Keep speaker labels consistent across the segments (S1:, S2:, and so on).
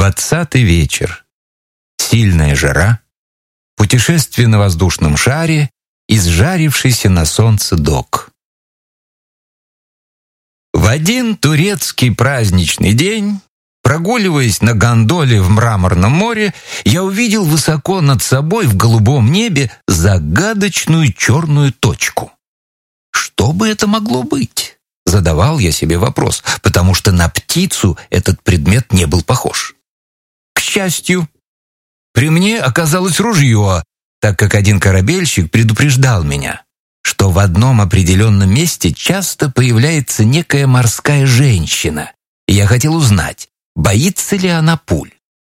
S1: 20-й вечер. Сильная жара, путешествие на воздушном шаре, изжарившийся на солнце док. В один турецкий праздничный день, прогуливаясь на гондоле в Мраморном море, я увидел высоко над собой в голубом небе загадочную черную точку. Что бы это могло быть? Задавал я себе вопрос, потому что на птицу этот предмет не был похож. К счастью, при мне оказалось ружье, так как один корабельщик предупреждал меня, что в одном определенном месте часто появляется некая морская женщина, и я хотел узнать, боится ли она пуль.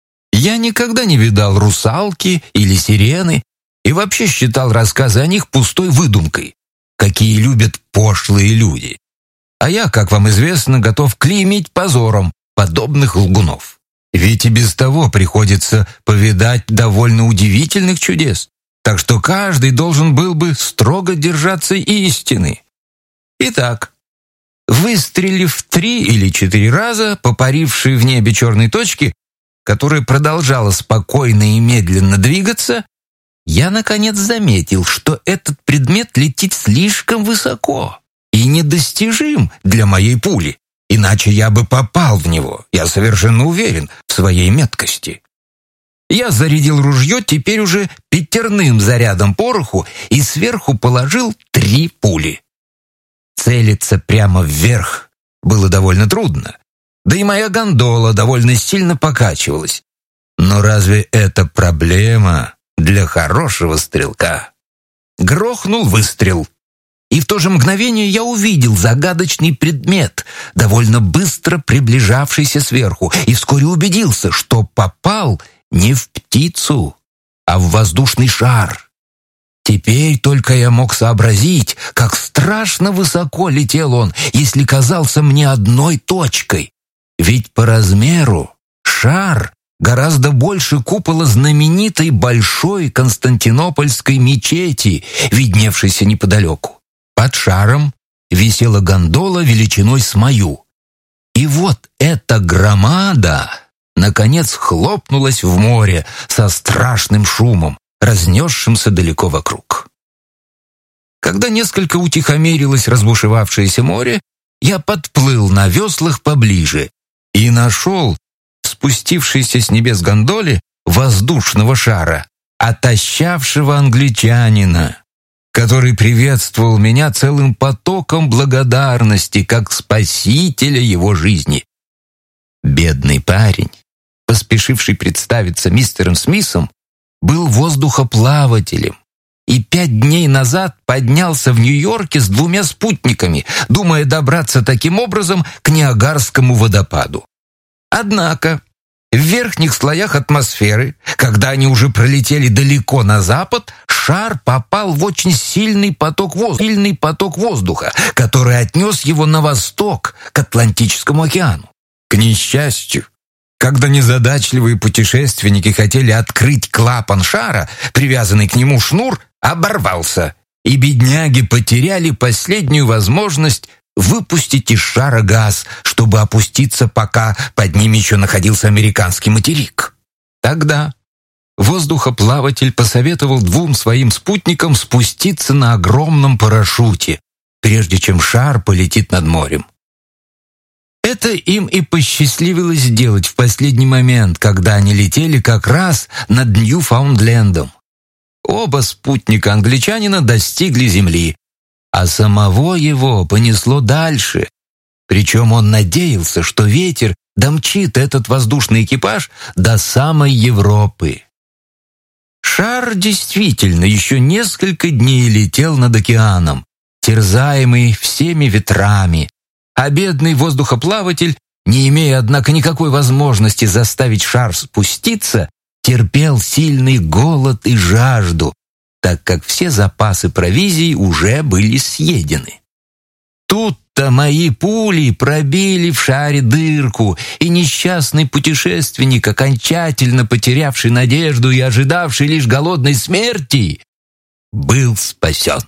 S1: Я никогда не видал русалки или сирены и вообще считал рассказы о них пустой выдумкой, какие любят пошлые люди. А я, как вам известно, готов клеймить позором подобных лгунов. Ведь и без того приходится повидать довольно удивительных чудес, так что каждый должен был бы строго держаться истины. Итак, выстрелив 3 или 4 раза по парившей в небе черной точке, которая продолжала спокойно и медленно двигаться, я, наконец, заметил, что этот предмет летит слишком высоко и недостижим для моей пули, иначе я бы попал в него, я совершенно уверен в своей меткости. Я зарядил ружье теперь уже 5-м зарядом пороху и сверху положил 3 пули. Целиться прямо вверх было довольно трудно, да и моя гондола довольно сильно покачивалась. Но разве это проблема для хорошего стрелка? Грохнул выстрел, и в то же мгновение я увидел загадочный предмет, довольно быстро приближавшийся сверху, и вскоре убедился, что попал не в птицу, а в воздушный шар. Теперь только я мог сообразить, как страшно высоко летел он, если казался мне одной точкой. Ведь по размеру шар гораздо больше купола знаменитой большой Константинопольской мечети, видневшейся неподалеку. Под шаром висела гондола величиной с мою. И вот эта громада наконец хлопнулась в море со страшным шумом, разнесшимся далеко вокруг. Когда несколько утихомирилось разбушевавшееся море, я подплыл на веслах поближе и нашел в спустившейся с небес гондоле воздушного шара отощавшего англичанина, который приветствовал меня целым потоком благодарности как спасителя его жизни. Бедный парень, поспешивший представиться мистером Смитом, был воздухоплавателем и 5 дней назад поднялся в Нью-Йорке с 2 спутниками, думая добраться таким образом к Ниагарскому водопаду. Однако в верхних слоях атмосферы, когда они уже пролетели далеко на запад, шар попал в очень сильный поток воздуха, который отнес его на восток, к Атлантическому океану. К несчастью, когда незадачливые путешественники хотели открыть клапан шара, привязанный к нему шнур оборвался, и бедняги потеряли последнюю возможность выпустить из шара газ, чтобы опуститься, пока под ним еще находился американский материк. Тогда воздухоплаватель посоветовал 2 своим спутникам спуститься на огромном парашюте, прежде чем шар полетит над морем. Это им и посчастливилось сделать в последний момент, когда они летели как раз над Ньюфаундлендом. Оба спутника англичанина достигли земли, а самого его понесло дальше. Причем он надеялся, что ветер домчит этот воздушный экипаж до самой Европы. Шар действительно еще несколько дней летел над океаном, терзаемый всеми ветрами, а бедный воздухоплаватель, не имея, однако, никакой возможности заставить шар спуститься, терпел сильный голод и жажду, так как все запасы провизии уже были съедены. Тут-то мои пули пробили в шаре дырку, и несчастный путешественник, окончательно потерявший надежду и ожидавший лишь голодной смерти, был спасен.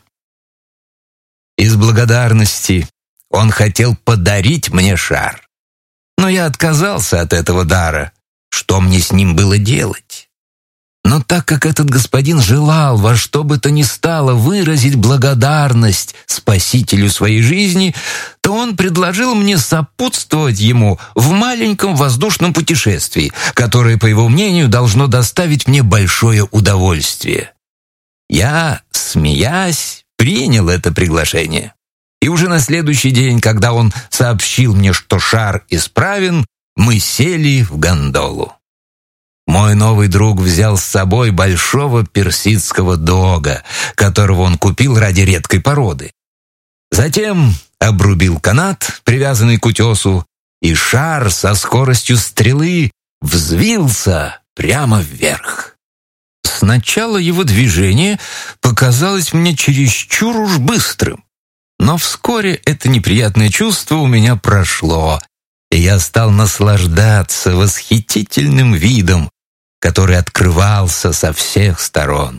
S1: Из благодарности он хотел подарить мне шар, но я отказался от этого дара, что мне с ним было делать. Но так как этот господин желал во что бы то ни стало выразить благодарность спасителю своей жизни, то он предложил мне сопутствовать ему в маленьком воздушном путешествии, которое, по его мнению, должно доставить мне большое удовольствие. Я, смеясь, принял это приглашение. И уже на следующий день, когда он сообщил мне, что шар исправен, мы сели в гондолу. Мой новый друг взял с собой большого персидского дога, которого он купил ради редкой породы. Затем обрубил канат, привязанный к утесу, и шар со скоростью стрелы взвился прямо вверх. Сначала его движение показалось мне чересчур уж быстрым, но вскоре это неприятное чувство у меня прошло, и я стал наслаждаться восхитительным видом, который открывался со всех сторон.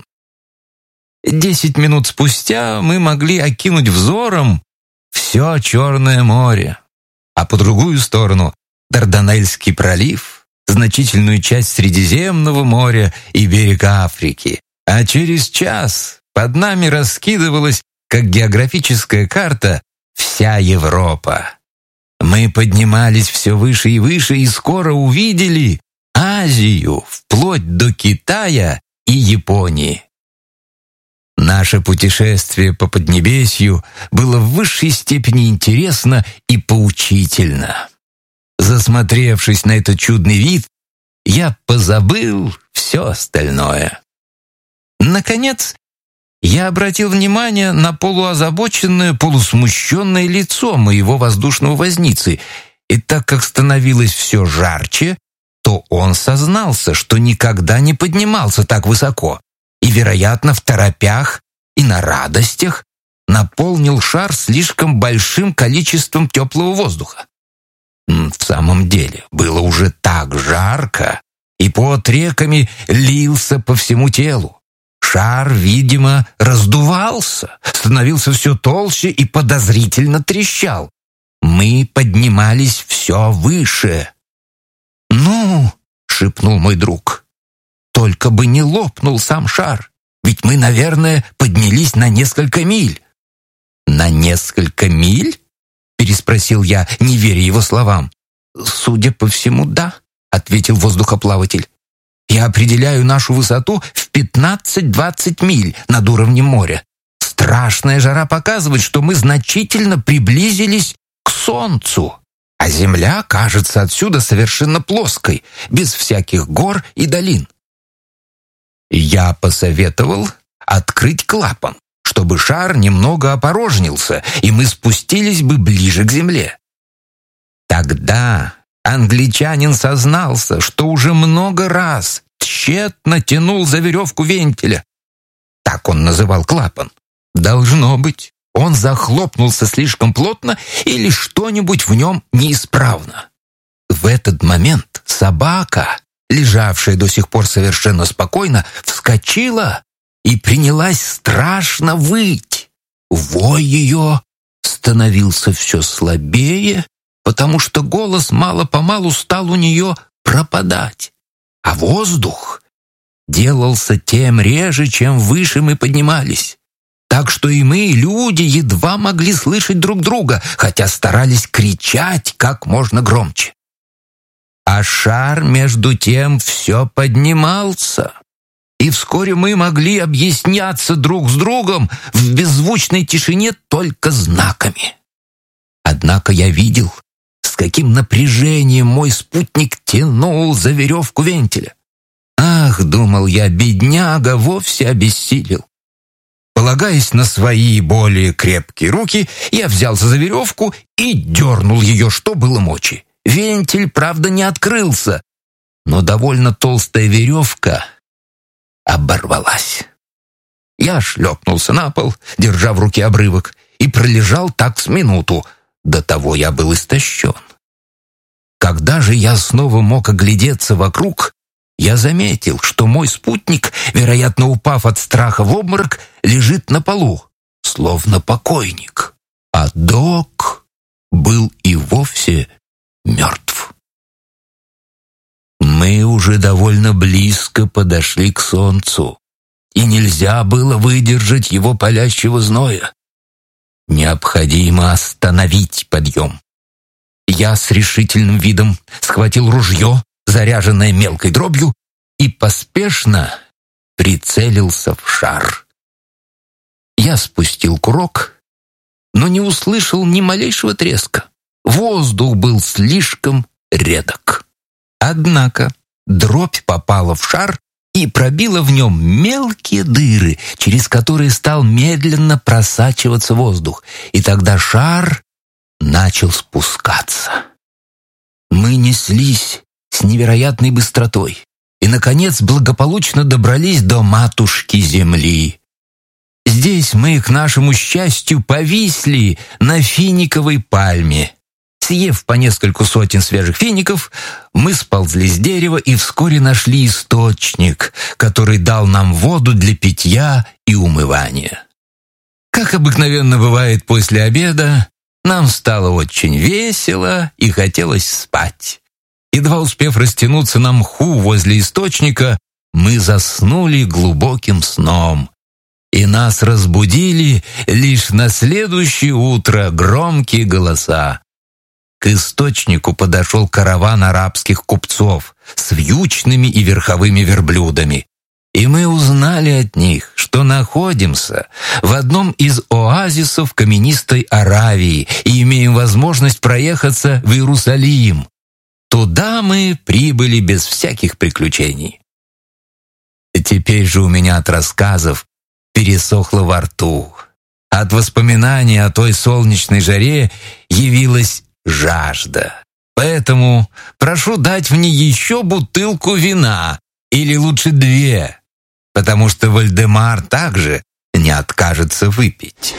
S1: 10 минут спустя мы могли окинуть взором все Черное море, а по другую сторону — Дарданельский пролив, значительную часть Средиземного моря и берег Африки, а через час под нами раскидывалась, как географическая карта, вся Европа. Мы поднимались все выше и выше и скоро увидели Азию, вплоть до Китая и Японии. Наше путешествие по Поднебесью было в высшей степени интересно и поучительно. Засмотревшись на этот чудный вид, я позабыл все остальное. Наконец, я обратил внимание на полуозабоченное, полусмущенное лицо моего воздушного возницы, и так как становилось все жарче, то он сознался, что никогда не поднимался так высоко и, вероятно, в торопях и на радостях наполнил шар слишком большим количеством теплого воздуха. В самом деле, было уже так жарко, и пот реками лился по всему телу. Шар, видимо, раздувался, становился все толще и подозрительно трещал. Мы поднимались все выше. «Ну», — шепнул мой друг, — «только бы не лопнул сам шар, ведь мы, наверное, поднялись на несколько миль». «На несколько миль?» — переспросил я, не веря его словам. «Судя по всему, да», — ответил воздухоплаватель. «Я определяю нашу высоту в 15-20 миль над уровнем моря. Страшная жара показывает, что мы значительно приблизились к Солнцу, а Земля кажется отсюда совершенно плоской, без всяких гор и долин». Я посоветовал открыть клапан, чтобы шар немного опорожнился, и мы спустились бы ближе к Земле. Тогда англичанин сознался, что уже много раз тщетно тянул за веревку вентиля. Так он называл клапан. Должно быть, он захлопнулся слишком плотно или что-нибудь в нем неисправно. В этот момент собака, лежавшая до сих пор совершенно спокойно, вскочила и принялась страшно выть. Вой ее становился все слабее, потому что голос мало-помалу стал у нее пропадать, а воздух делался тем реже, чем выше мы поднимались. Так что и мы, люди, едва могли слышать друг друга, хотя старались кричать как можно громче. А шар, между тем, все поднимался, и вскоре мы могли объясняться друг с другом в беззвучной тишине только знаками. Однако я видел, с каким напряжением мой спутник тянул за веревку вентиля. Ах, думал я, бедняга вовсе обессилел. Полагаясь на свои более крепкие руки, я взялся за веревку и дернул ее, что было мочи. Вентиль, правда, не открылся, но довольно толстая веревка оборвалась. Я шлепнулся на пол, держа в руке обрывок, и пролежал так с минуту. До того я был истощен. Когда же я снова мог оглядеться вокруг, я заметил, что мой спутник, вероятно, упав от страха в обморок, лежит на полу, словно покойник, а Док был и вовсе мертв. Мы Мы уже довольно близко подошли к солнцу, и нельзя было выдержать его палящего зноя. Необходимо остановить подъем. Я с решительным видом схватил ружье, заряженное мелкой дробью, и поспешно прицелился в шар. Я спустил курок, но не услышал ни малейшего треска. Воздух был слишком редок. Однако дробь попала в шар и пробила в нем мелкие дыры, через которые стал медленно просачиваться воздух, и тогда шар начал спускаться. Мы неслись с невероятной быстротой и, наконец, благополучно добрались до матушки Земли. Здесь мы, к нашему счастью, повисли на финиковой пальме. Съев по нескольку сотен свежих фиников, мы сползли с дерева и вскоре нашли источник, который дал нам воду для питья и умывания. Как обыкновенно бывает после обеда, нам стало очень весело и хотелось спать. Едва успев растянуться на мху возле источника, мы заснули глубоким сном. И нас разбудили лишь на следующее утро громкие голоса. К источнику подошел караван арабских купцов с вьючными и верховыми верблюдами. И мы узнали от них, что находимся в одном из оазисов каменистой Аравии и имеем возможность проехаться в Иерусалим. Туда мы прибыли без всяких приключений. Теперь же у меня от рассказов пересохло во рту. От воспоминаний о той солнечной жаре явилась жажда. Поэтому прошу дать мне еще бутылку вина, или лучше 2, потому что Вальдемар также не откажется выпить.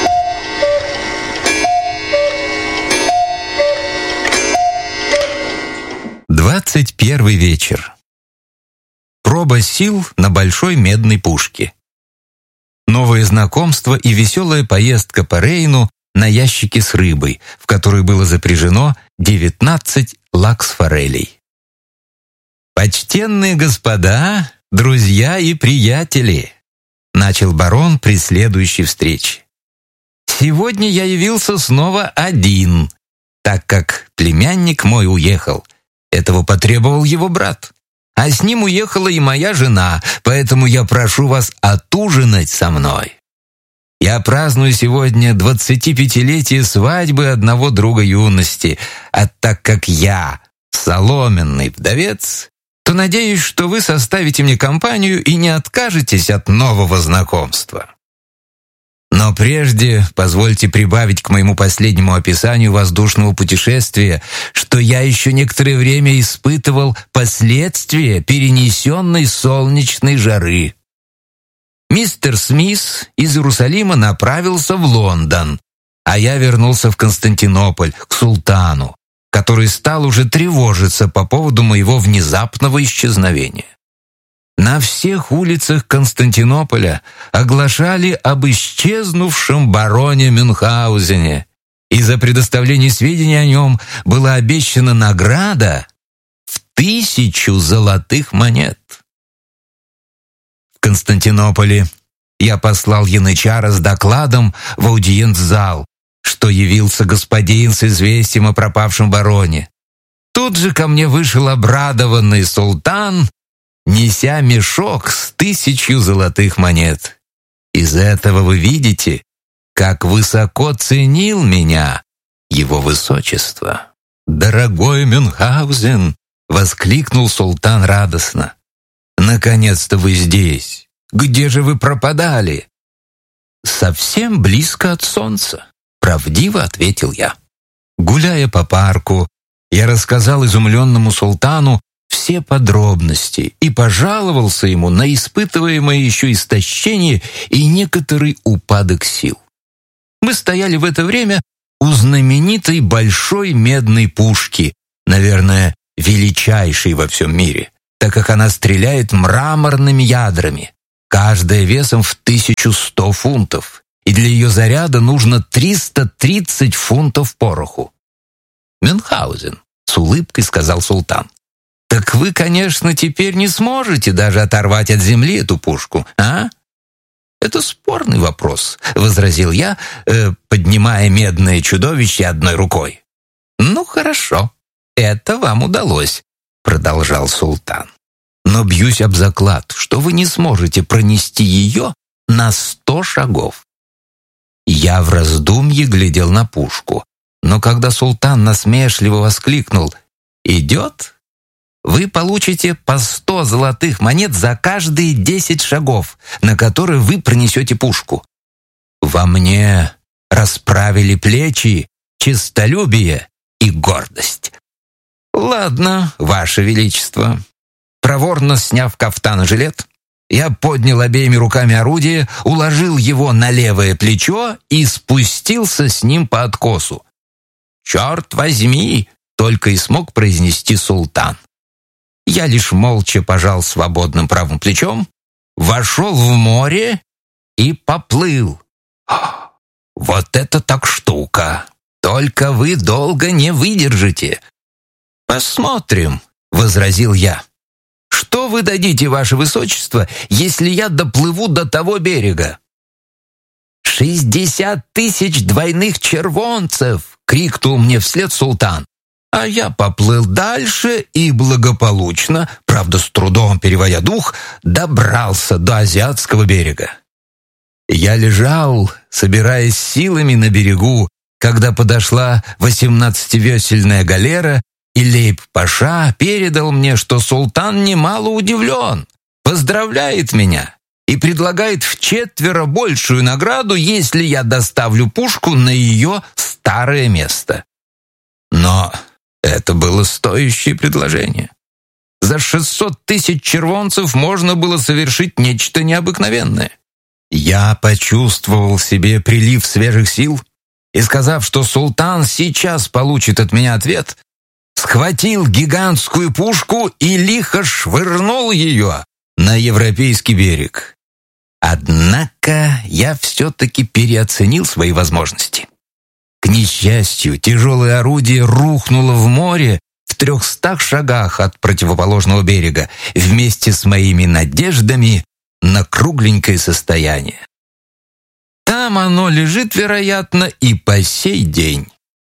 S1: Двадцать первый вечер. Проба сил на большой медной пушке. Новые знакомства и веселая поездка по Рейну на ящике с рыбой, в которой было запряжено 19 лакс-форелей. «Почтенные господа, друзья и приятели», — начал барон при следующей встрече. «Сегодня я явился снова один, так как племянник мой уехал. Этого потребовал его брат. А с ним уехала и моя жена, поэтому я прошу вас отужинать со мной. Я праздную сегодня 25-летие свадьбы одного друга юности, а так как я соломенный вдовец, то надеюсь, что вы составите мне компанию и не откажетесь от нового знакомства. Но прежде позвольте прибавить к моему последнему описанию воздушного путешествия, что я еще некоторое время испытывал последствия перенесенной солнечной жары. Мистер Смис из Иерусалима направился в Лондон, а я вернулся в Константинополь, к султану, который стал уже тревожиться по поводу моего внезапного исчезновения. На всех улицах Константинополя оглашали об исчезнувшем бароне Мюнхгаузене, и за предоставление сведений о нем была обещана награда в 1000 золотых монет. В Константинополе я послал янычара с докладом в аудиенц-зал, что явился господин с известием о пропавшем бароне. Тут же ко мне вышел обрадованный султан, неся мешок с 1000 золотых монет. Из этого вы видите, как высоко ценил меня его высочество. «Дорогой Мюнхгаузен!» — воскликнул султан радостно. «Наконец-то вы здесь! Где же вы пропадали?» «Совсем близко от солнца», — правдиво ответил я. Гуляя по парку, я рассказал изумленному султану все подробности и пожаловался ему на испытываемое еще истощение и некоторый упадок сил. Мы стояли в это время у знаменитой большой медной пушки, наверное, величайшей во всем мире, так как она стреляет мраморными ядрами, каждая весом в 1100 фунтов, и для ее заряда нужно 330 фунтов пороху. «Мюнхгаузен», — с улыбкой сказал султан, Так вы, конечно, теперь не сможете даже оторвать от земли эту пушку, а? Это спорный вопрос, возразил я, поднимая медное чудовище одной рукой. Ну, хорошо, это вам удалось, продолжал султан. Но бьюсь об заклад, что вы не сможете пронести ее на 100 шагов. Я в раздумье глядел на пушку, но когда султан насмешливо воскликнул «Идет?», вы получите по 100 золотых монет за каждые 10 шагов, на которые вы пронесете пушку. Во мне расправили плечи, честолюбие и гордость. Ладно, ваше величество. Проворно сняв кафтан и жилет, я поднял обеими руками орудие, уложил его на левое плечо и спустился с ним по откосу. «Черт возьми!» — только и смог произнести султан. Я лишь молча пожал свободным правым плечом, вошел в море и поплыл. Вот это так штука! Только вы долго не выдержите. Посмотрим, возразил я. Что вы дадите, ваше высочество, если я доплыву до того берега? 60 000 двойных червонцев! Крикнул мне вслед султан. А я поплыл дальше и благополучно, правда с трудом переводя дух, добрался до азиатского берега. Я лежал, собираясь силами на берегу, когда подошла 18-весельная галера, и лейб-паша передал мне, что султан немало удивлен, поздравляет меня и предлагает вчетверо большую награду, если я доставлю пушку на ее старое место. Но это было стоящее предложение. За 600 000 червонцев можно было совершить нечто необыкновенное. Я почувствовал в себе прилив свежих сил и, сказав, что султан сейчас получит от меня ответ, схватил гигантскую пушку и лихо швырнул ее на европейский берег. Однако я все-таки переоценил свои возможности. К несчастью, тяжелое орудие рухнуло в море в 300 шагах от противоположного берега вместе с моими надеждами на кругленькое состояние. Там оно лежит, вероятно, и по сей день.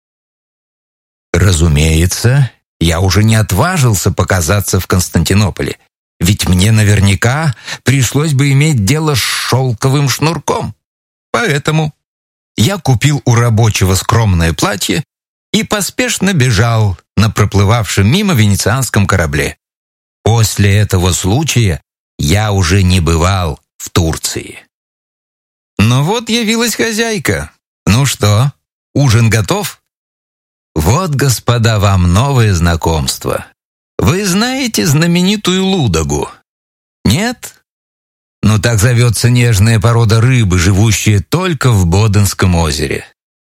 S1: Разумеется, я уже не отважился показаться в Константинополе, ведь мне наверняка пришлось бы иметь дело с шелковым шнурком. Поэтому я купил у рабочего скромное платье и поспешно бежал на проплывавшем мимо венецианском корабле. После этого случая я уже не бывал в Турции. Но вот явилась хозяйка. Ну что, ужин готов? Вот, господа, вам новое знакомство. Вы знаете знаменитую лудогу? Нет? Ну, так зовется нежная порода рыбы, живущая только в Боденском озере.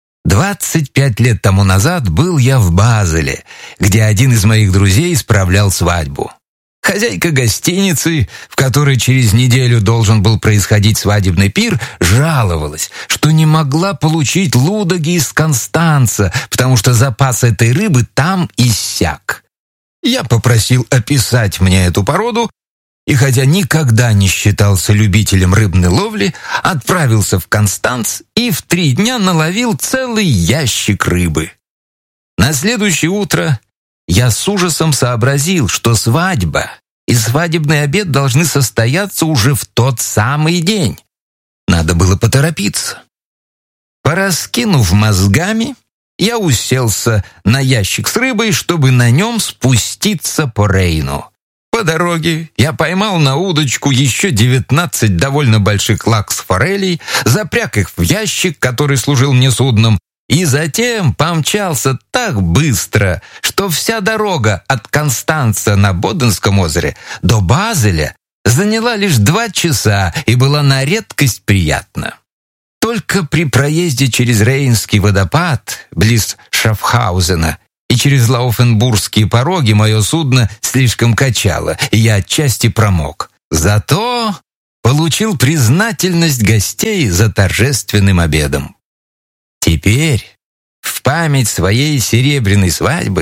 S1: 25 лет тому назад был я в Базеле, где один из моих друзей справлял свадьбу. Хозяйка гостиницы, в которой через неделю должен был происходить свадебный пир, жаловалась, что не могла получить лудоги из Констанца, потому что запас этой рыбы там иссяк. Я попросил описать мне эту породу, и хотя никогда не считался любителем рыбной ловли, отправился в Констанц и в 3 дня наловил целый ящик рыбы. На следующее утро я с ужасом сообразил, что свадьба и свадебный обед должны состояться уже в тот самый день. Надо было поторопиться. Пораскинув мозгами, я уселся на ящик с рыбой, чтобы на нем спуститься по Рейну. По дороге я поймал на удочку еще 19 довольно больших лакс-форелей, запряг их в ящик, который служил мне судном, и затем помчался так быстро, что вся дорога от Констанца на Боденском озере до Базеля заняла лишь 2 часа и была на редкость приятна. Только при проезде через Рейнский водопад, близ Шафхаузена, и через Лауфенбургские пороги мое судно слишком качало, и я отчасти промок. Зато получил признательность гостей за торжественным обедом. Теперь, в память своей серебряной свадьбы,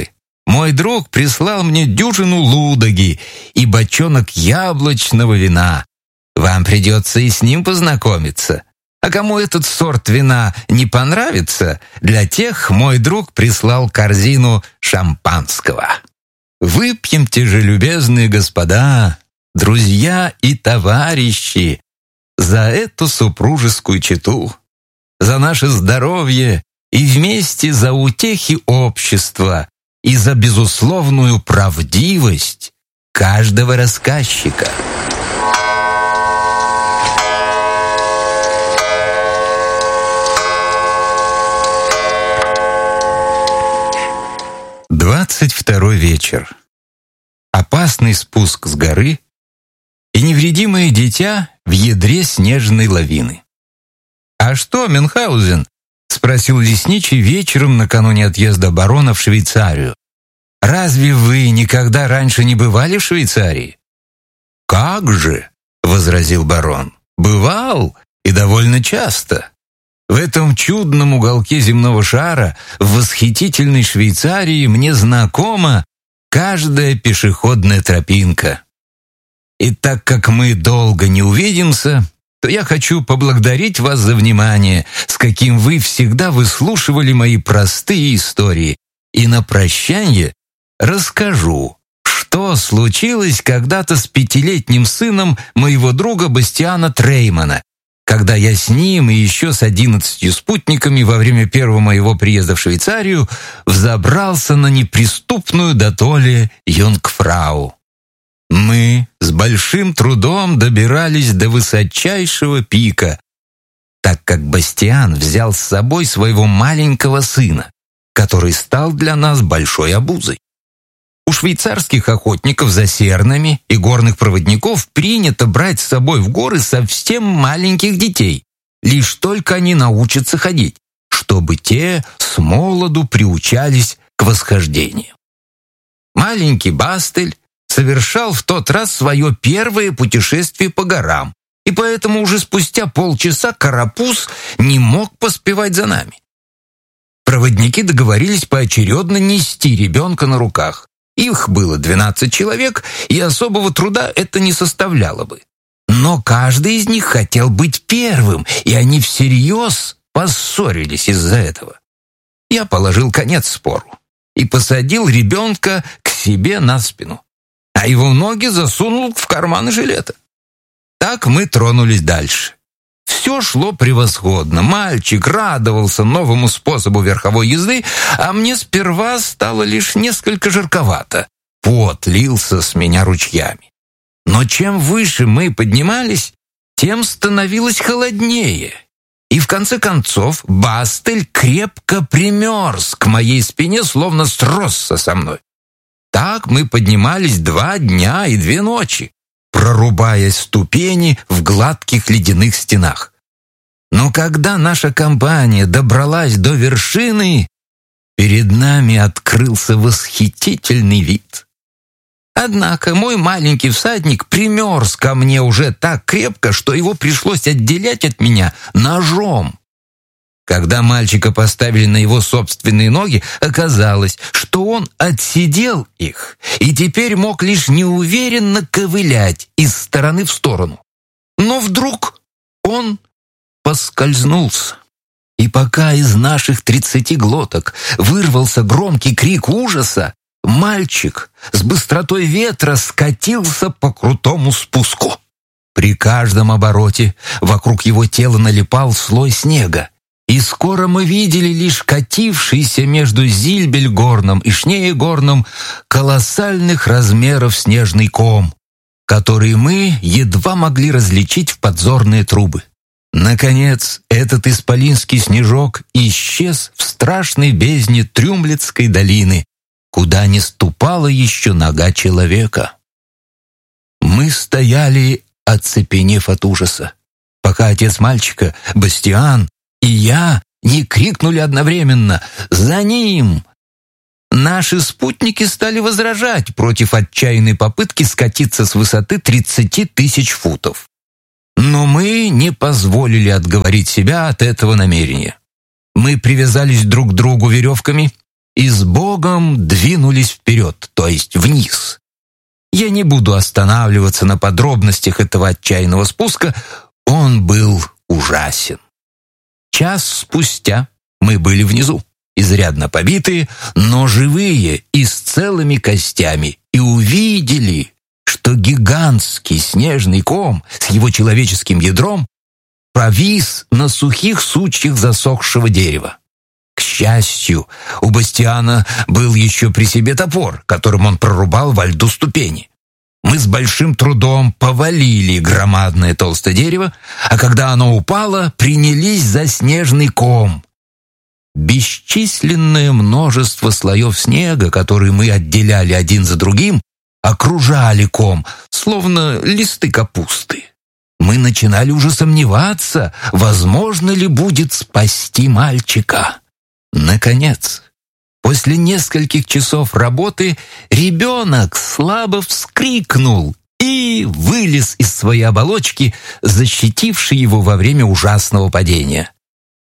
S1: мой друг прислал мне дюжину лудаги и бочонок яблочного вина. Вам придется и с ним познакомиться. А кому этот сорт вина не понравится, для тех мой друг прислал корзину шампанского. Выпьемте же, любезные господа, друзья и товарищи, за эту супружескую чету, за наше здоровье и вместе за утехи общества и за безусловную правдивость каждого рассказчика. Двадцать второй вечер. Опасный спуск с горы и невредимое дитя в ядре снежной лавины. «А что, Мюнхгаузен?» — спросил лесничий вечером накануне отъезда барона в Швейцарию. «Разве вы никогда раньше не бывали в Швейцарии?» «Как же!» — возразил барон. «Бывал, и довольно часто. В этом чудном уголке земного шара, в восхитительной Швейцарии, мне знакома каждая пешеходная тропинка. И так как мы долго не увидимся, то я хочу поблагодарить вас за внимание, с каким вы всегда выслушивали мои простые истории, и на прощанье расскажу, что случилось когда-то с 5-летним сыном моего друга Бастиана Треймана, когда я с ним и еще с 11 спутниками во время первого моего приезда в Швейцарию взобрался на неприступную дотоле Юнгфрау. Мы с большим трудом добирались до высочайшего пика, так как Бастиан взял с собой своего маленького сына, который стал для нас большой обузой. У швейцарских охотников за сернами и горных проводников принято брать с собой в горы совсем маленьких детей, лишь только они научатся ходить, чтобы те с молоду приучались к восхождению. Маленький Бастель совершал в тот раз свое первое путешествие по горам, и поэтому уже спустя полчаса карапуз не мог поспевать за нами. Проводники договорились поочередно нести ребенка на руках. Их было 12 человек, и особого труда это не составляло бы. Но каждый из них хотел быть первым, и они всерьез поссорились из-за этого. Я положил конец спору и посадил ребенка к себе на спину, а его ноги засунул в карманы жилета. Так мы тронулись дальше. Все шло превосходно. Мальчик радовался новому способу верховой езды, а мне сперва стало лишь несколько жарковато. Пот лился с меня ручьями. Но чем выше мы поднимались, тем становилось холоднее. И в конце концов Бастель крепко примерз к моей спине, словно сросся со мной. Так мы поднимались 2 дня и 2 ночи, прорубая ступени в гладких ледяных стенах. Но когда наша компания добралась до вершины, перед нами открылся восхитительный вид. Однако мой маленький всадник примерз ко мне уже так крепко, что его пришлось отделять от меня ножом. Когда мальчика поставили на его собственные ноги, оказалось, что он отсидел их и теперь мог лишь неуверенно ковылять из стороны в сторону. Но вдруг он поскользнулся. И пока из наших 30 глоток вырвался громкий крик ужаса, мальчик с быстротой ветра скатился по крутому спуску. При каждом обороте вокруг его тела налипал слой снега, и скоро мы видели лишь катившийся между Зильбельгорном и Шнеегорном колоссальных размеров снежный ком, который мы едва могли различить в подзорные трубы. Наконец, этот исполинский снежок исчез в страшной бездне Трюмлицкой долины, куда не ступала еще нога человека. Мы стояли, оцепенев от ужаса, пока отец мальчика, Бастиан, и я не крикнули одновременно «За ним!». Наши спутники стали возражать против отчаянной попытки скатиться с высоты 30 тысяч футов. Но мы не позволили отговорить себя от этого намерения. Мы привязались друг к другу веревками и с Богом двинулись вперед, то есть вниз. Я не буду останавливаться на подробностях этого отчаянного спуска, он был ужасен. Час спустя мы были внизу, изрядно побитые, но живые и с целыми костями, и увидели, что гигантский снежный ком с его человеческим ядром провис на сухих сучьях засохшего дерева. К счастью, у Бастиана был еще при себе топор, которым он прорубал во льду ступени. Мы с большим трудом повалили громадное толстое дерево, а когда оно упало, принялись за снежный ком. Бесчисленное множество слоев снега, которые мы отделяли один за другим, окружали ком, словно листы капусты. Мы начинали уже сомневаться, возможно ли будет спасти мальчика. Наконец, после нескольких часов работы ребенок слабо вскрикнул и вылез из своей оболочки, защитившей его во время ужасного падения.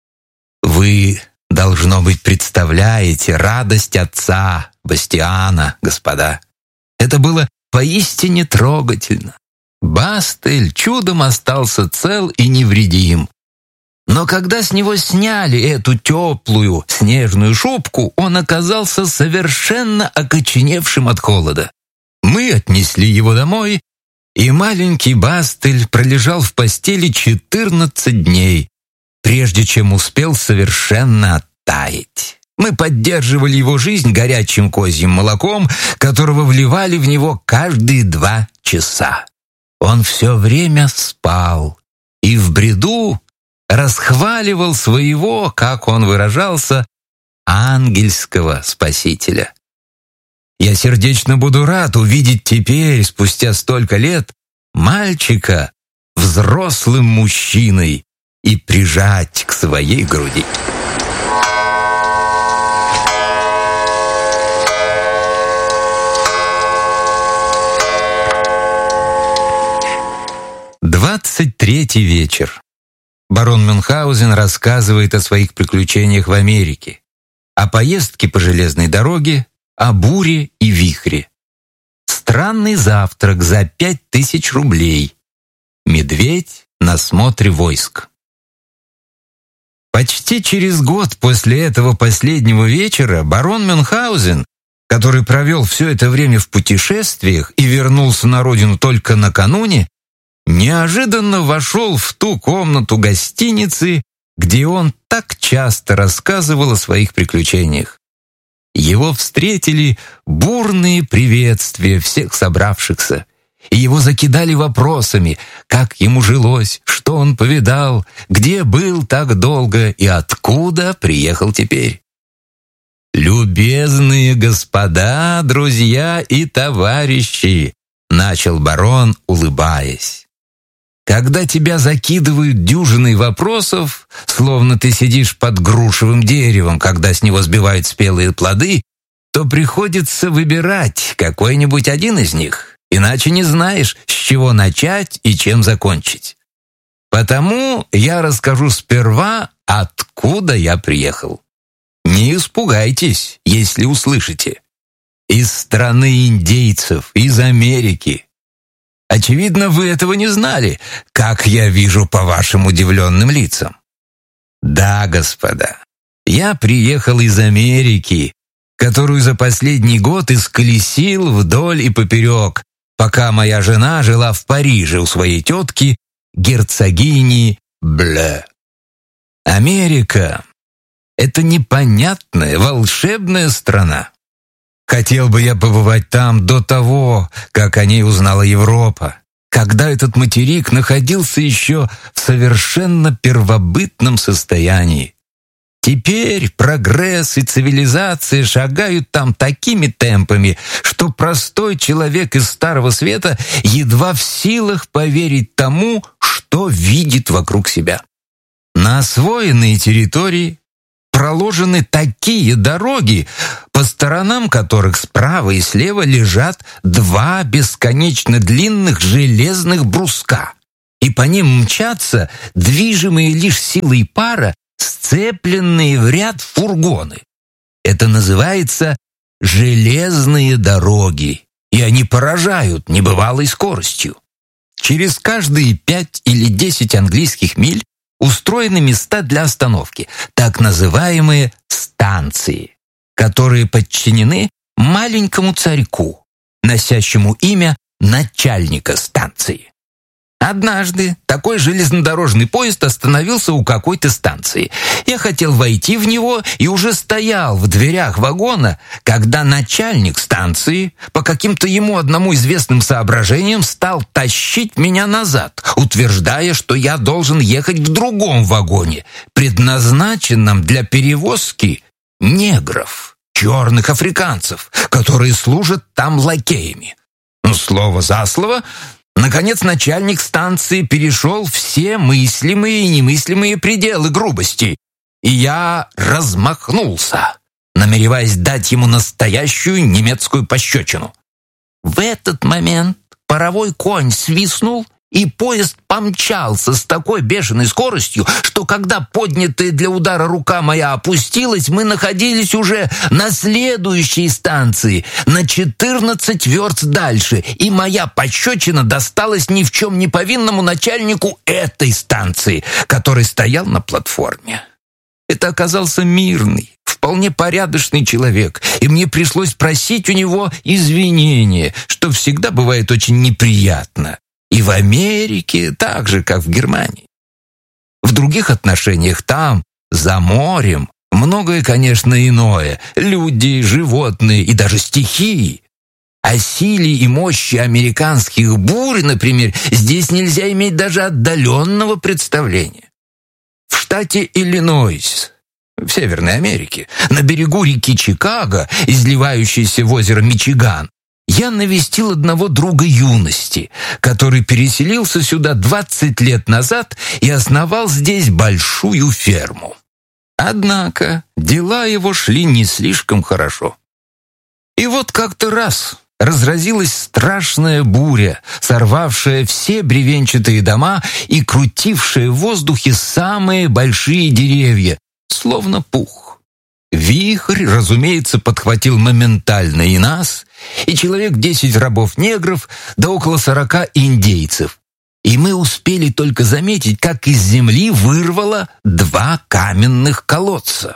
S1: Вы, должно быть, представляете радость отца Бастиана, господа. Это было поистине трогательно. Бастель чудом остался цел и невредим. Но когда с него сняли эту теплую снежную шубку, он оказался совершенно окоченевшим от холода. Мы отнесли его домой, и маленький Бастель пролежал в постели 14 дней, прежде чем успел совершенно оттаять. Мы поддерживали его жизнь горячим козьим молоком, которого вливали в него каждые 2 часа. Он все время спал и в бреду расхваливал своего, как он выражался, ангельского спасителя. Я сердечно буду рад увидеть теперь, спустя столько лет, мальчика взрослым мужчиной и прижать к своей груди. Третий вечер. Барон Мюнхгаузен рассказывает о своих приключениях в Америке, о поездке по железной дороге, о буре и вихре. Странный завтрак за 5000 рублей. Медведь на смотре войск. Почти через год после этого последнего вечера барон Мюнхгаузен, который провел все это время в путешествиях и вернулся на родину только накануне, неожиданно вошел в ту комнату гостиницы, где он так часто рассказывал о своих приключениях. Его встретили бурные приветствия всех собравшихся, и его закидали вопросами, как ему жилось, что он повидал, где был так долго и откуда приехал теперь. «Любезные господа, друзья и товарищи», — начал барон, улыбаясь. Когда тебя закидывают дюжиной вопросов, словно ты сидишь под грушевым деревом, когда с него сбивают спелые плоды, то приходится выбирать какой-нибудь один из них, иначе не знаешь, с чего начать и чем закончить. Потому я расскажу сперва, откуда я приехал. Не испугайтесь, если услышите. Из страны индейцев, из Америки. Очевидно, вы этого не знали, как я вижу по вашим удивленным лицам. Да, господа, я приехал из Америки, которую за последний год исколесил вдоль и поперек, пока моя жена жила в Париже у своей тетки, герцогини Бле. Америка — это непонятная, волшебная страна. Хотел бы я побывать там до того, как о ней узнала Европа, когда этот материк находился еще в совершенно первобытном состоянии. Теперь прогресс и цивилизация шагают там такими темпами, что простой человек из Старого Света едва в силах поверить тому, что видит вокруг себя. На освоенной территории проложены такие дороги, по сторонам которых справа и слева лежат 2 бесконечно длинных железных бруска, и по ним мчатся, движимые лишь силой пара, сцепленные в ряд фургоны. Это называется железные дороги, и они поражают небывалой скоростью. Через каждые 5 или 10 английских миль устроены места для остановки, так называемые станции, которые подчинены маленькому царьку, носящему имя начальника станции. Однажды такой железнодорожный поезд остановился у какой-то станции. Я хотел войти в него и уже стоял в дверях вагона, когда начальник станции по каким-то ему одному известным соображениям стал тащить меня назад, утверждая, что я должен ехать в другом вагоне, предназначенном для перевозки негров, черных африканцев, которые служат там лакеями. Слово за слово. Наконец, начальник станции перешел все мыслимые и немыслимые пределы грубости, и я размахнулся, намереваясь дать ему настоящую немецкую пощечину. В этот момент паровой конь свистнул, и поезд помчался с такой бешеной скоростью, что когда поднятая для удара рука моя опустилась, мы находились уже на следующей станции, на 14 верст дальше, и моя пощечина досталась ни в чем не повинному начальнику этой станции, который стоял на платформе. Это оказался мирный, вполне порядочный человек, и мне пришлось просить у него извинения, что всегда бывает очень неприятно. И в Америке так же, как в Германии. В других отношениях там, за морем, многое, конечно, иное. Люди, животные и даже стихии. О силе и мощи американских бурь, например, здесь нельзя иметь даже отдаленного представления. В штате Иллинойс, в Северной Америке, на берегу реки Чикаго, изливающейся в озеро Мичиган, я навестил одного друга юности, который переселился сюда 20 лет назад и основал здесь большую ферму. Однако дела его шли не слишком хорошо. И вот как-то раз разразилась страшная буря, сорвавшая все бревенчатые дома и крутившая в воздухе самые большие деревья, словно пух. Вихрь, разумеется, подхватил моментально и нас, и человек 10 рабов-негров, да около 40 индейцев. И мы успели только заметить, как из земли вырвало 2 каменных колодца.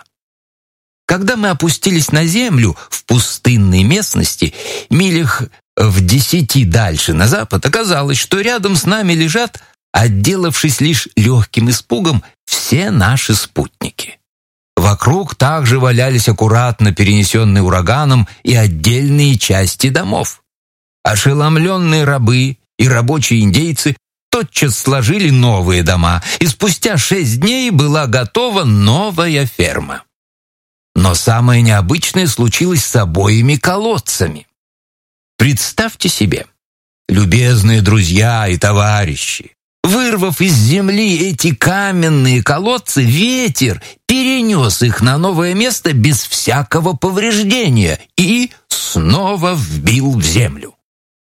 S1: Когда мы опустились на землю в пустынной местности, милях в 10 дальше на запад, оказалось, что рядом с нами лежат, отделавшись лишь легким испугом, все наши спутники. Вокруг также валялись аккуратно перенесенные ураганом и отдельные части домов. Ошеломленные рабы и рабочие индейцы тотчас сложили новые дома, и спустя 6 дней была готова новая ферма. Но самое необычное случилось с обоими колодцами. Представьте себе, любезные друзья и товарищи, вырвав из земли эти каменные колодцы, ветер перенес их на новое место без всякого повреждения и снова вбил в землю.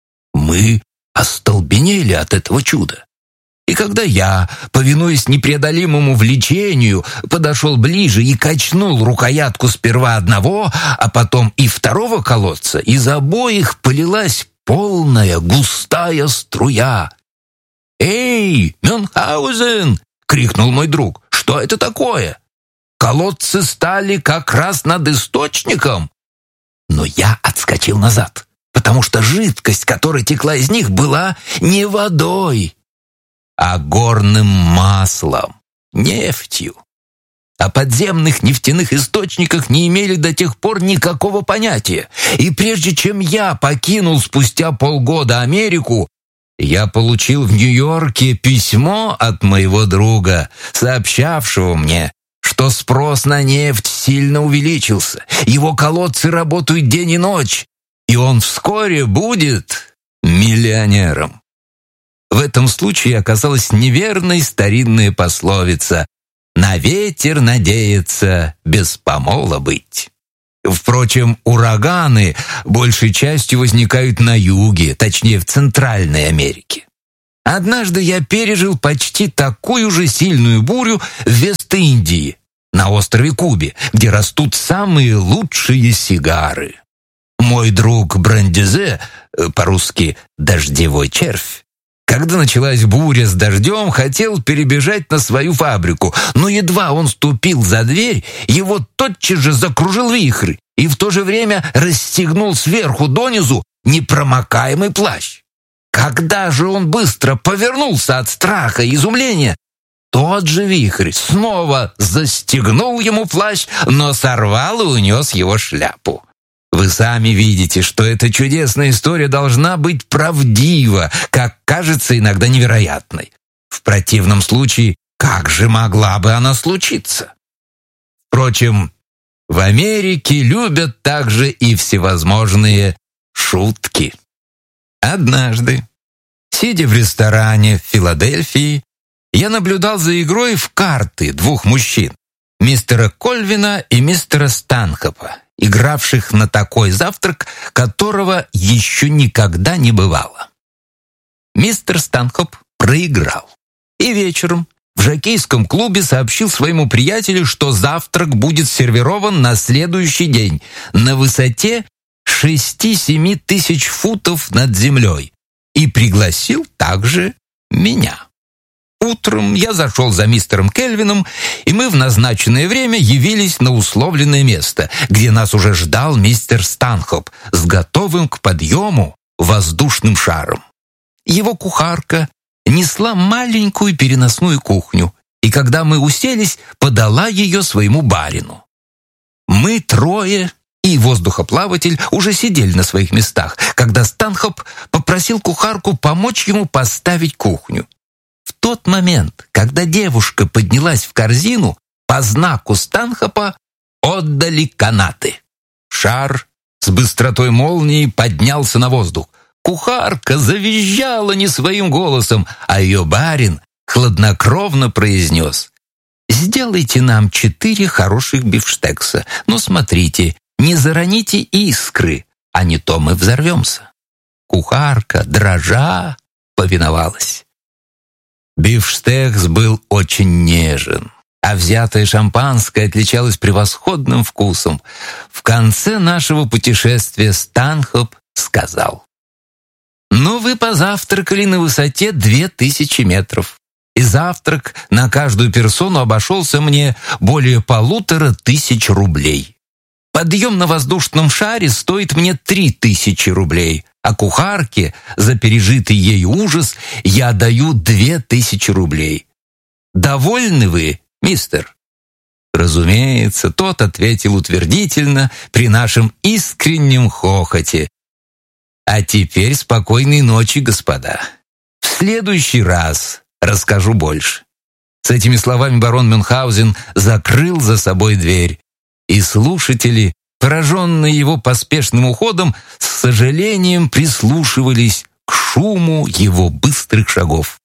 S1: Мы остолбенели от этого чуда. И когда я, повинуясь непреодолимому влечению, подошел ближе и качнул рукоятку сперва одного, а потом и второго колодца, из обоих полилась полная густая струя. «Эй, Мюнхгаузен!» — крикнул мой друг. «Что это такое? Колодцы стали как раз над источником!» Но я отскочил назад, потому что жидкость, которая текла из них, была не водой, а горным маслом, нефтью. О подземных нефтяных источниках не имели до тех пор никакого понятия. И прежде чем я покинул спустя полгода Америку, я получил в Нью-Йорке письмо от моего друга, сообщавшего мне, что спрос на нефть сильно увеличился, его колодцы работают день и ночь, и он вскоре будет миллионером. В этом случае оказалась неверной старинная пословица «На ветер надеяться, без помола быть». Впрочем, ураганы большей частью возникают на юге, точнее в Центральной Америке. Однажды я пережил почти такую же сильную бурю в Вест-Индии, на острове Кубе, где растут самые лучшие сигары. Мой друг Брандизе, по-русски «дождевой червь», когда началась буря с дождем, хотел перебежать на свою фабрику, но едва он ступил за дверь, его тотчас же закружил вихрь и в то же время расстегнул сверху донизу непромокаемый плащ. Когда же он быстро повернулся от страха и изумления, тот же вихрь снова застегнул ему плащ, но сорвал и унес его шляпу. Вы сами видите, что эта чудесная история должна быть правдива, как кажется иногда невероятной. В противном случае, как же могла бы она случиться? Впрочем, в Америке любят также и всевозможные шутки. Однажды, сидя в ресторане в Филадельфии, я наблюдал за игрой в карты двух мужчин, мистера Кольвина и мистера Станхопа, игравших на такой завтрак, которого еще никогда не бывало. Мистер Станхоп проиграл, и вечером в жокейском клубе сообщил своему приятелю, что завтрак будет сервирован на следующий день на высоте 6-7 тысяч футов над землей, и пригласил также меня. Утром я зашел за мистером Кельвином, и мы в назначенное время явились на условленное место, где нас уже ждал мистер Станхоп с готовым к подъему воздушным шаром. Его кухарка несла маленькую переносную кухню, и когда мы уселись, подала ее своему барину. Мы трое и воздухоплаватель уже сидели на своих местах, когда Станхоп попросил кухарку помочь ему поставить кухню. В тот момент, когда девушка поднялась в корзину, по знаку Станхопа отдали канаты. Шар с быстротой молнии поднялся на воздух. Кухарка завизжала не своим голосом, а ее барин хладнокровно произнес: «Сделайте нам 4 хороших бифштекса, но смотрите, не зароните искры, а не то мы взорвемся». Кухарка, дрожа, повиновалась. Бифштекс был очень нежен, а взятое шампанское отличалось превосходным вкусом. В конце нашего путешествия Станхоп сказал: «Ну, вы позавтракали на высоте 2000 метров, и завтрак на каждую персону обошелся мне более 1500 рублей. Подъем на воздушном шаре стоит мне 3000 рублей, а кухарке за пережитый ею ужас я даю 2000 рублей. Довольны вы, мистер?» Разумеется, тот ответил утвердительно при нашем искреннем хохоте. «А теперь спокойной ночи, господа. В следующий раз расскажу больше». С этими словами барон Мюнхгаузен закрыл за собой дверь, и слушатели, пораженные его поспешным уходом, с сожалением прислушивались к шуму его быстрых шагов.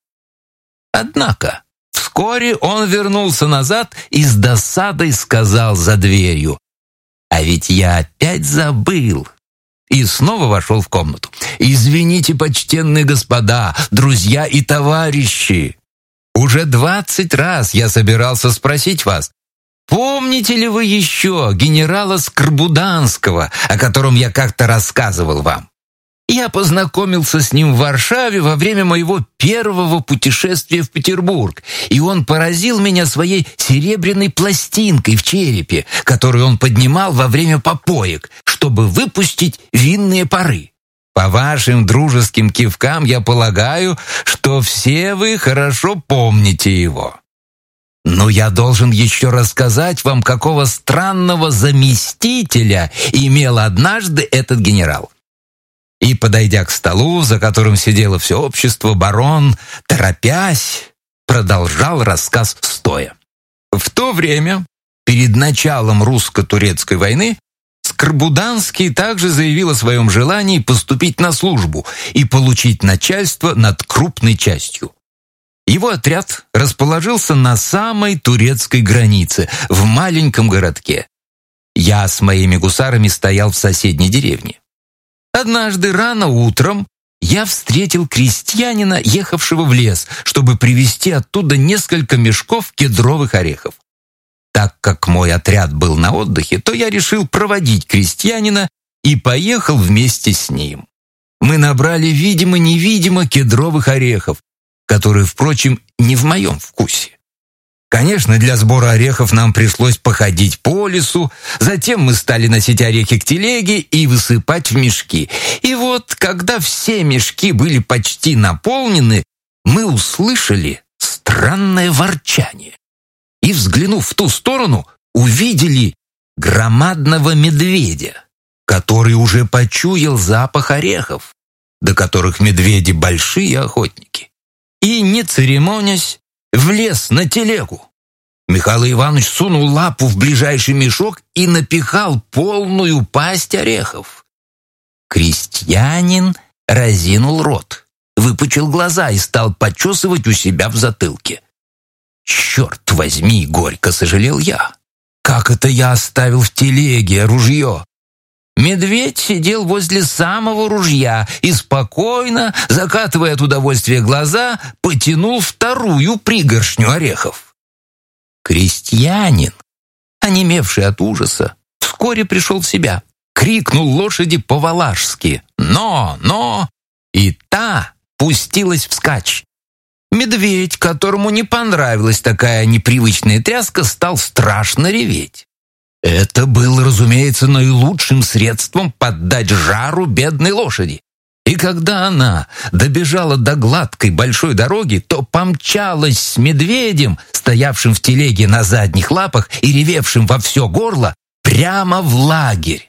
S1: Однако вскоре он вернулся назад и с досадой сказал за дверью: «А ведь я опять забыл». И снова вошел в комнату. «Извините, почтенные господа, друзья и товарищи, уже 20 раз я собирался спросить вас, помните ли вы еще генерала Скорбуданского, о котором я как-то рассказывал вам? Я познакомился с ним в Варшаве во время моего первого путешествия в Петербург, и он поразил меня своей серебряной пластинкой в черепе, которую он поднимал во время попоек, чтобы выпустить винные пары. По вашим дружеским кивкам я полагаю, что все вы хорошо помните его. Но я должен еще рассказать вам, какого странного заместителя имел однажды этот генерал». И, подойдя к столу, за которым сидело все общество, барон, торопясь, продолжал рассказ стоя. В то время, перед началом русско-турецкой войны, Скорбуданский также заявил о своем желании поступить на службу и получить начальство над крупной частью. Его отряд расположился на самой турецкой границе, в маленьком городке. Я с моими гусарами стоял в соседней деревне. Однажды рано утром я встретил крестьянина, ехавшего в лес, чтобы привезти оттуда несколько мешков кедровых орехов. Так как мой отряд был на отдыхе, то я решил проводить крестьянина и поехал вместе с ним. Мы набрали видимо-невидимо кедровых орехов, которые, впрочем, не в моем вкусе. Конечно, для сбора орехов нам пришлось походить по лесу, затем мы стали носить орехи к телеге и высыпать в мешки. И вот, когда все мешки были почти наполнены, мы услышали странное ворчание. И, взглянув в ту сторону, увидели громадного медведя, который уже почуял запах орехов, до которых медведи большие охотники. И, не церемонясь, влез на телегу. Михаил Иванович сунул лапу в ближайший мешок и напихал полную пасть орехов. Крестьянин разинул рот, выпучил глаза и стал почесывать у себя в затылке. «Черт возьми!» — горько сожалел я. «Как это я оставил в телеге ружье?» Медведь сидел возле самого ружья и спокойно, закатывая от удовольствия глаза, потянул вторую пригоршню орехов. Крестьянин, онемевший от ужаса, вскоре пришел в себя, крикнул лошади по-валашски «Но!» и та пустилась вскачь. Медведь, которому не понравилась такая непривычная тряска, стал страшно реветь. Это было, разумеется, наилучшим средством поддать жару бедной лошади. И когда она добежала до гладкой большой дороги, то помчалась с медведем, стоявшим в телеге на задних лапах и ревевшим во все горло, прямо в лагерь.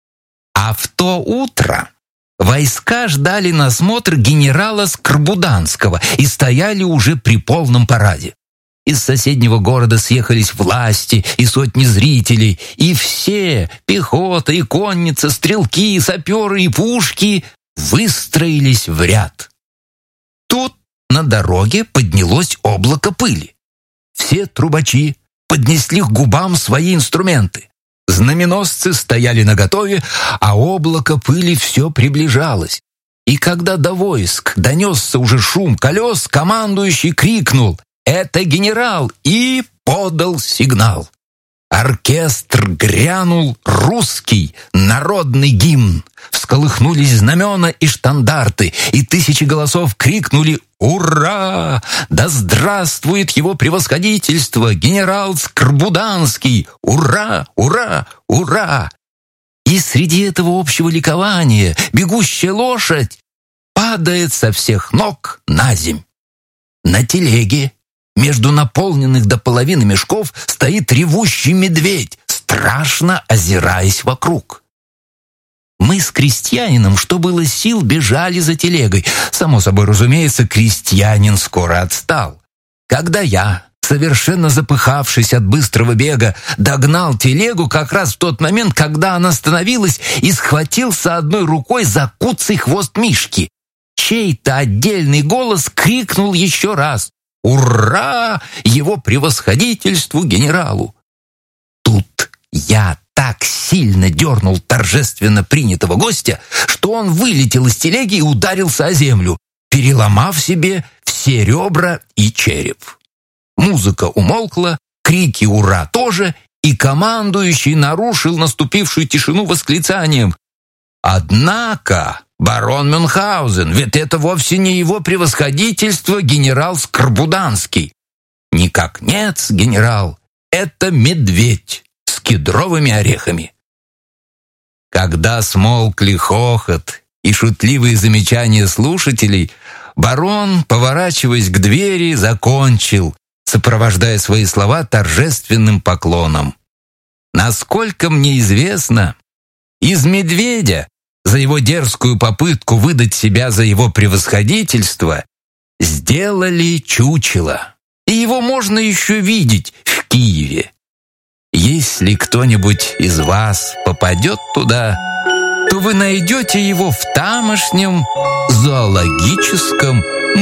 S1: А в то утро войска ждали на смотр генерала Скорбуданского и стояли уже при полном параде. Из соседнего города съехались власти и сотни зрителей, и все, пехота и конница, стрелки, саперы и пушки, выстроились в ряд. Тут на дороге поднялось облако пыли. Все трубачи поднесли к губам свои инструменты. Знаменосцы стояли наготове, а облако пыли все приближалось. И когда до войск донесся уже шум колес, командующий крикнул «Это генерал!» и подал сигнал. Оркестр грянул русский народный гимн. Всколыхнулись знамена и штандарты, и тысячи голосов крикнули «Ура! Да здравствует его превосходительство, генерал Скорбуданский! Ура! Ура! Ура!» И среди этого общего ликования бегущая лошадь падает со всех ног наземь. На телеге между наполненных до половины мешков стоит ревущий медведь, страшно озираясь вокруг. Мы с крестьянином, что было сил, бежали за телегой. Само собой, разумеется, крестьянин скоро отстал. Когда я, совершенно запыхавшись от быстрого бега, догнал телегу как раз в тот момент, когда она остановилась, и схватился одной рукой за куцый хвост Мишки, чей-то отдельный голос крикнул еще раз «Ура! Его превосходительству генералу!» Тут я так сильно дернул торжественно принятого гостя, что он вылетел из телеги и ударился о землю, переломав себе все ребра и череп. Музыка умолкла, крики «Ура!» тоже, и командующий нарушил наступившую тишину восклицанием «Однако, барон Мюнхгаузен, ведь это вовсе не его превосходительство генерал Скорбуданский. Никак нет, генерал, это медведь с кедровыми орехами». Когда смолкли хохот и шутливые замечания слушателей, барон, поворачиваясь к двери, закончил, сопровождая свои слова торжественным поклоном. «Насколько мне известно, из медведя за его дерзкую попытку выдать себя за его превосходительство сделали чучело, и его можно еще видеть в Киеве. Если кто-нибудь из вас попадет туда, то вы найдете его в тамошнем зоологическом